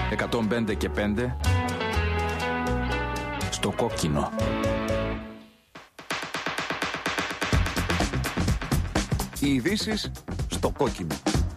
105 και 5 στο κόκκινο. Οι ειδήσεις στο κόκκινο.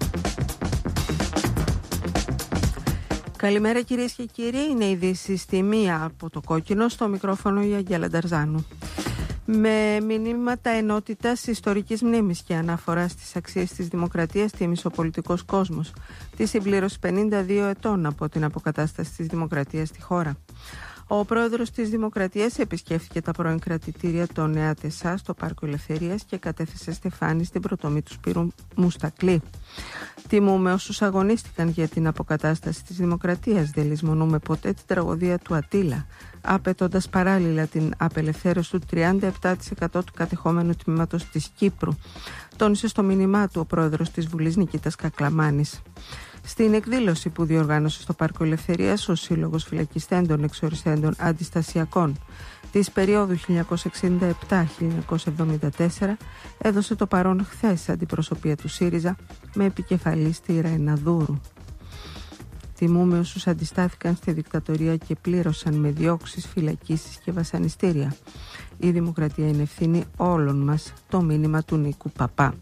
Καλημέρα κυρίες και κύριοι, είναι ειδήσεις στη μία από το κόκκινο, στο μικρόφωνο η Αγγέλα Νταρζάνου. Με μηνύματα ενότητας ιστορικής μνήμης και αναφορά στις αξίες της δημοκρατίας τίμησε ο πολιτικός κόσμος τη συμπλήρωση 52 ετών από την αποκατάσταση της δημοκρατίας στη χώρα. Ο πρόεδρος της Δημοκρατίας επισκέφθηκε τα πρώην κρατητήρια των Νέα Τεσσά στο Πάρκο Ελευθερίας και κατέθεσε στεφάνι στην πρωτομή του Σπύρου Μουστακλή. Τιμούμε όσους αγωνίστηκαν για την αποκατάσταση της δημοκρατίας. Δεν λησμονούμε ποτέ την τραγωδία του Αττήλα, απαιτώντας παράλληλα την απελευθέρωση του 37% του κατεχόμενου τμήματος της Κύπρου, τόνισε στο μήνυμά του ο πρόεδρος της Βουλής Νικήτας Κακλαμάνης. Στην εκδήλωση που διοργάνωσε στο Πάρκο Ελευθερίας, ο Σύλλογος Φυλακιστέντων Εξοριστέντων Αντιστασιακών της περίοδου 1967-1974 έδωσε το παρόν χθες αντιπροσωπεία του ΣΥΡΙΖΑ με επικεφαλή στη Ραϊναδούρου. Τιμούμε όσους αντιστάθηκαν στη δικτατορία και πλήρωσαν με διώξεις, φυλακίσεις και βασανιστήρια. Η δημοκρατία είναι ευθύνη όλων μας, το μήνυμα του Νίκου Παπά.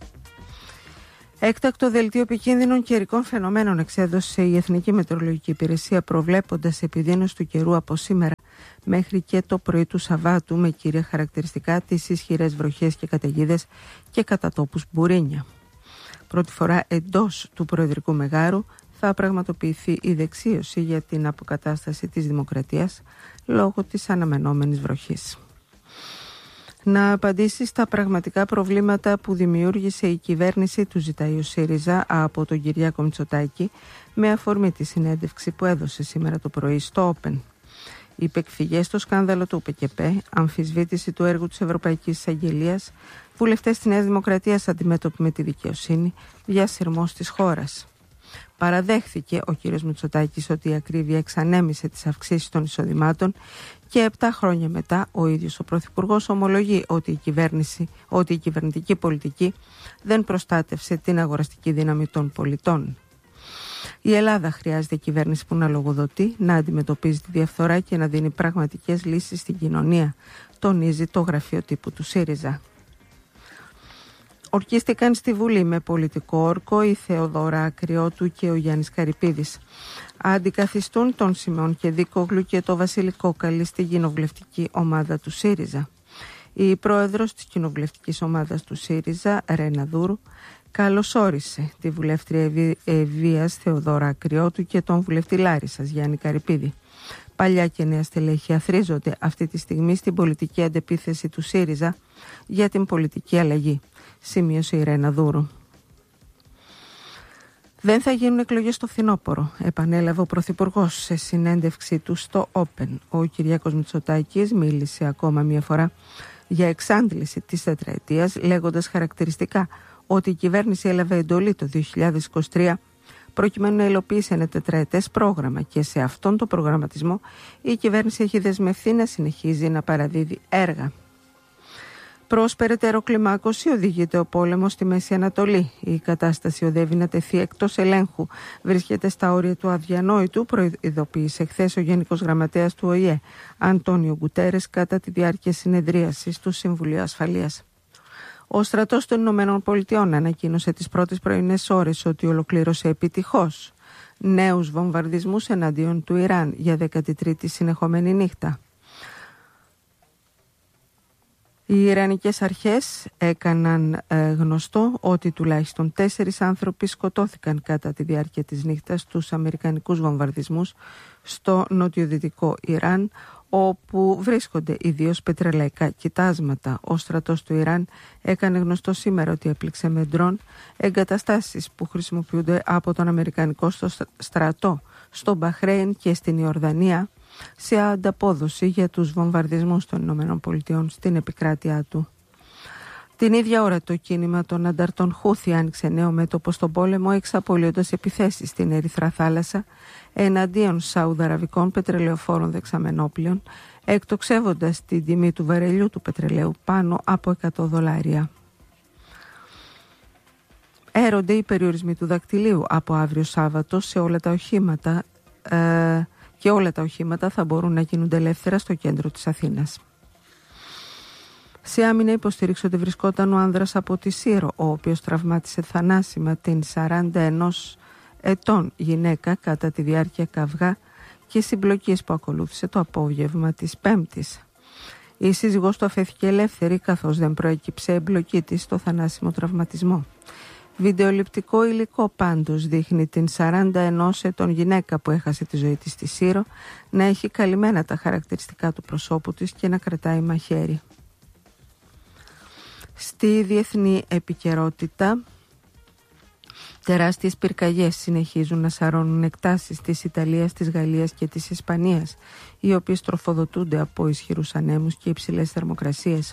Έκτακτο δελτίο επικίνδυνων καιρικών φαινομένων εξέδωσε η Εθνική Μετεωρολογική Υπηρεσία, προβλέποντας επιδείνωση του καιρού από σήμερα μέχρι και το πρωί του Σαββάτου, με κύρια χαρακτηριστικά τις ισχυρές βροχές και καταιγίδες και κατά τόπους μπουρίνια. Πρώτη φορά εντός του Προεδρικού Μεγάρου θα πραγματοποιηθεί η δεξίωση για την αποκατάσταση της δημοκρατίας λόγω της αναμενόμενης βροχής. Να απαντήσει στα πραγματικά προβλήματα που δημιούργησε η κυβέρνηση του, ζητάει ο ΣΥΡΙΖΑ από τον Κυριάκο Μητσοτάκη με αφορμή τη συνέντευξη που έδωσε σήμερα το πρωί στο Open. Είπε εκφυγές στο σκάνδαλο του ΟΠΕΚΕΠ, αμφισβήτηση του έργου της Ευρωπαϊκής Εισαγγελίας, βουλευτές της Νέας Δημοκρατίας αντιμέτωποι με τη δικαιοσύνη, διασυρμός της χώρας. Παραδέχθηκε ο κ. Μητσοτάκης ότι η ακρίβεια εξανέμισε τις αυξήσεις των εισοδημάτων και 7 χρόνια μετά ο ίδιος ο Πρωθυπουργός ομολογεί ότι η κυβερνητική πολιτική δεν προστάτευσε την αγοραστική δύναμη των πολιτών. Η Ελλάδα χρειάζεται κυβέρνηση που να λογοδοτεί, να αντιμετωπίζει τη διαφθορά και να δίνει πραγματικές λύσεις στην κοινωνία, τονίζει το γραφείο τύπου του ΣΥΡΙΖΑ. Ορκίστηκαν στη Βουλή με πολιτικό όρκο η Θεοδώρα Ακριώτου και ο Γιάννης Καρυπίδης. Αντικαθιστούν τον Σιμεών Κεδίκογλου και το Βασίλη Κόκαλη στη κοινοβουλευτική ομάδα του ΣΥΡΙΖΑ. Η πρόεδρος της κοινοβουλευτικής ομάδας του ΣΥΡΙΖΑ, Ραϊναδούρου, καλωσόρισε τη βουλεύτρια Ευβίας Θεοδώρα Ακριώτου και τον βουλευτή Λάρισσας Γιάννη Καρυπίδη. Παλιά και νέα στελέχη αθρίζονται αυτή τη στιγμή στην πολιτική αντεπίθεση του ΣΥΡΙΖΑ για την πολιτική αλλαγή, σημείωσε η Ραϊναδούρου. Δεν θα γίνουν εκλογές στο φθινόπωρο, επανέλαβε ο Πρωθυπουργός σε συνέντευξή του στο Open. Ο Κυριάκος Μητσοτάκης μίλησε ακόμα μια φορά για εξάντληση της τετραετίας, λέγοντας χαρακτηριστικά ότι η κυβέρνηση έλαβε εντολή το 2023 προκειμένου να υλοποιήσει ένα τετραετές πρόγραμμα και σε αυτόν τον προγραμματισμό η κυβέρνηση έχει δεσμευθεί να συνεχίζει να παραδίδει έργα. Προς περαιτέρω κλιμάκωση οδηγείται ο πόλεμος στη Μέση Ανατολή. Η κατάσταση οδεύει να τεθεί εκτός ελέγχου. Βρίσκεται στα όρια του αδιανόητου, προειδοποίησε χθες ο Γενικός Γραμματέας του ΟΗΕ, Αντώνιο Γκουτέρες, κατά τη διάρκεια συνεδρίασης του Συμβουλίου Ασφαλείας. Ο στρατός των Ηνωμένων Πολιτειών ανακοίνωσε τις πρώτες πρωινές ώρες ότι ολοκλήρωσε επιτυχώς νέους βομβαρδισμούς εναντίον του Ιράν για 13η συνεχόμενη νύχτα. Οι Ιρανικές αρχές έκαναν γνωστό ότι τουλάχιστον 4 άνθρωποι σκοτώθηκαν κατά τη διάρκεια της νύχτας στους αμερικανικούς βομβαρδισμούς στο νοτιοδυτικό Ιράν, όπου βρίσκονται ιδίως πετρελαϊκά κοιτάσματα. Ο στρατός του Ιράν έκανε γνωστό σήμερα ότι έπληξε με ντρόν εγκαταστάσεις που χρησιμοποιούνται από τον αμερικανικό στρατό στο Μπαχρέιν και στην Ιορδανία, σε ανταπόδοση για τους βομβαρδισμούς των ΗΠΑ στην επικράτειά του. Την ίδια ώρα το κίνημα των ανταρτών Χούθι άνοιξε νέο μέτωπο στον πόλεμο, εξαπολύοντας επιθέσεις στην Ερυθρά Θάλασσα εναντίον σαουδαραβικών πετρελαιοφόρων δεξαμενόπλων, εκτοξεύοντας την τιμή του βαρελιού του πετρελαίου πάνω από $100. Έρονται οι περιορισμοί του δακτυλίου από αύριο Σάββατο σε όλα τα οχήματα και όλα τα οχήματα θα μπορούν να κινούνται ελεύθερα στο κέντρο της Αθήνας. Σε άμυνα υποστηρίξω ότι βρισκόταν ο άνδρας από τη Σύρο, ο οποίος τραυμάτισε θανάσιμα την 41 ετών γυναίκα κατά τη διάρκεια καυγά και συμπλοκής που ακολούθησε το απόγευμα της Πέμπτης. Η σύζυγός του αφέθηκε ελεύθερη καθώς δεν προέκυψε εμπλοκή της στο θανάσιμο τραυματισμό. Βιντεοληπτικό υλικό πάντως δείχνει την 41 ετών γυναίκα που έχασε τη ζωή της στη Σύρο να έχει καλυμμένα τα χαρακτηριστικά του προσώπου της και να κρατάει μαχαίρι. Στη διεθνή επικαιρότητα, τεράστιες πυρκαγιές συνεχίζουν να σαρώνουν εκτάσεις της Ιταλίας, της Γαλλίας και της Ισπανίας, οι οποίες τροφοδοτούνται από ισχυρούς ανέμους και υψηλές θερμοκρασίες.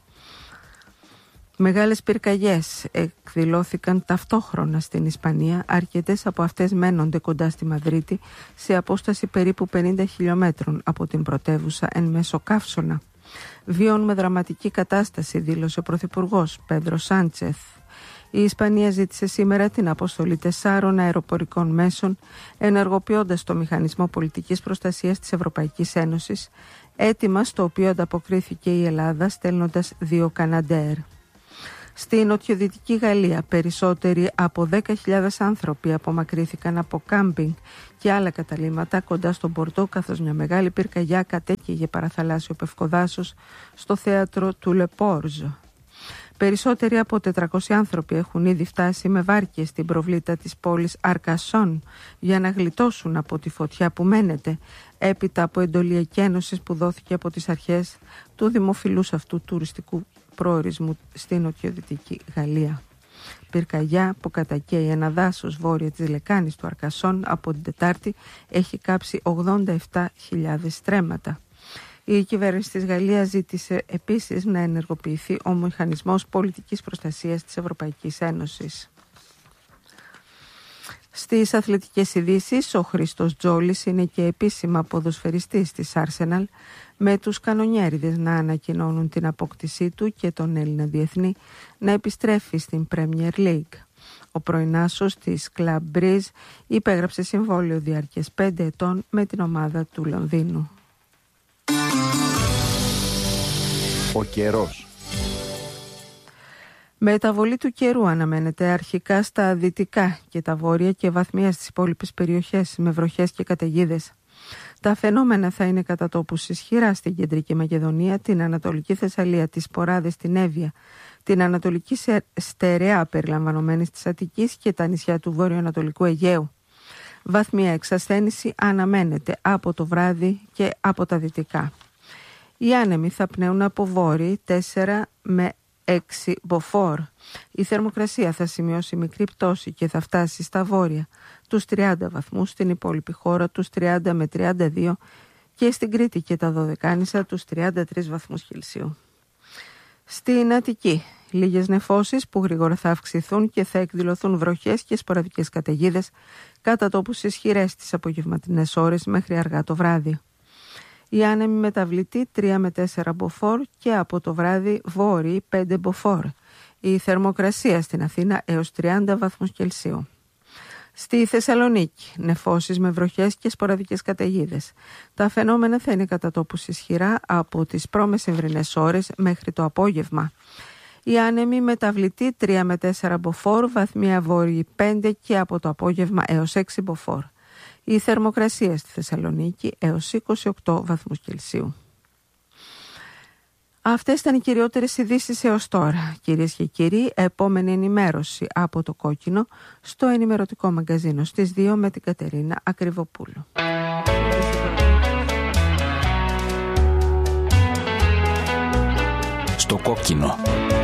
Μεγάλες πυρκαγιές εκδηλώθηκαν ταυτόχρονα στην Ισπανία, αρκετές από αυτές μένονται κοντά στη Μαδρίτη, σε απόσταση περίπου 50 χιλιόμετρων από την πρωτεύουσα εν μέσω καύσωνα. Βιώνουμε δραματική κατάσταση, δήλωσε ο Πρωθυπουργός Πέντρο Σάντσεθ. Η Ισπανία ζήτησε σήμερα την αποστολή 4 αεροπορικών μέσων, ενεργοποιώντας το Μηχανισμό Πολιτικής Προστασίας της Ευρωπαϊκής Ένωσης, αίτημα στο οποίο ανταποκρίθηκε η Ελλάδα στέλνοντας 2 Καναντέρ. Στη νοτιοδυτική Γαλλία, περισσότεροι από 10.000 άνθρωποι απομακρύθηκαν από κάμπινγκ και άλλα καταλύματα κοντά στον Μπορντό, καθώς μια μεγάλη πυρκαγιά κατέκαιγε παραθαλάσσιο πευκοδάσος στο θέατρο του Λεπόρζ. Περισσότεροι από 400 άνθρωποι έχουν ήδη φτάσει με βάρκες στην προβλήτα της πόλης Αρκασόν για να γλιτώσουν από τη φωτιά που μένεται, έπειτα από εντολή εκένωσης που δόθηκε από τις αρχές του δημοφιλούς αυτού τουριστικού προορισμού στη νοτιοδυτική Γαλλία. Πυρκαγιά που κατακαίει ένα δάσος βόρεια της λεκάνης του Αρκασόν από την Τετάρτη έχει κάψει 87.000 στρέμματα. Η κυβέρνηση της Γαλλίας ζήτησε επίσης να ενεργοποιηθεί ο Μηχανισμός Πολιτικής Προστασίας της Ευρωπαϊκής Ένωσης. Στις αθλητικές ειδήσεις, ο Χρήστος Τζόλης είναι και επίσημα ποδοσφαιριστής της Arsenal, με τους κανονιέριδες να ανακοινώνουν την απόκτησή του και τον Έλληνα διεθνή να επιστρέφει στην Premier League. Ο πρωινάσος της Club Brugge υπέγραψε συμβόλαιο διάρκειας 5 ετών με την ομάδα του Λονδίνου. Ο καιρός. Μεταβολή του καιρού αναμένεται αρχικά στα δυτικά και τα βόρεια και βαθμία στις υπόλοιπες περιοχές με βροχές και καταιγίδες. Τα φαινόμενα θα είναι κατά τόπους ισχυρά στην Κεντρική Μακεδονία, την Ανατολική Θεσσαλία, τις Ποράδες, την Εύβοια, την Ανατολική Στερεά περιλαμβανομένης της Αττικής και τα νησιά του βορειοανατολικού Αιγαίου. Βαθμία εξασθένηση αναμένεται από το βράδυ και από τα δυτικά. Οι άνεμοι θα πνέουν από βόρειοι 4 με 6 μποφόρ. Η θερμοκρασία θα σημειώσει μικρή πτώση και θα φτάσει στα βόρεια τους 30 βαθμούς, στην υπόλοιπη χώρα τους 30 με 32 και στην Κρήτη και τα Δωδεκάνησα τους 33 βαθμούς Κελσίου. Στην Αττική, λίγες νεφώσεις που γρήγορα θα αυξηθούν και θα εκδηλωθούν βροχές και σποραδικές καταιγίδες κατά τόπους ισχυρές τις απογευματινές ώρες μέχρι αργά το βράδυ. Οι άνεμοι μεταβλητοί 3 με 4 μποφόρ και από το βράδυ βόρειοι 5 μποφόρ. Η θερμοκρασία στην Αθήνα έως 30 βαθμούς Κελσίου. Στη Θεσσαλονίκη, νεφώσεις με βροχές και σποραδικές καταιγίδες. Τα φαινόμενα θα είναι κατά τόπους ισχυρά από τις προμεσημβρινές ώρες μέχρι το απόγευμα. Οι άνεμοι μεταβλητοί 3 με 4 μποφόρ, βαθμία βόρειοι 5 και από το απόγευμα έως 6 μποφόρ. Η θερμοκρασία στη Θεσσαλονίκη έως 28 βαθμούς Κελσίου. Αυτές ήταν οι κυριότερες ειδήσεις έως τώρα. Κυρίες και κύριοι, επόμενη ενημέρωση από το Κόκκινο στο ενημερωτικό μαγκαζίνο στις 2 με την Κατερίνα Ακριβοπούλου. Στο Κόκκινο.